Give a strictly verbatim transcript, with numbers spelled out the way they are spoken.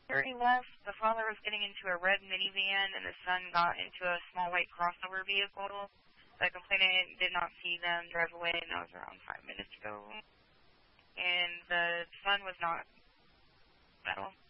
He left. The father was getting into a red minivan, and the son got into a small white crossover vehicle. The complainant did not see them drive away, and that was around five minutes ago. And the son was not at all.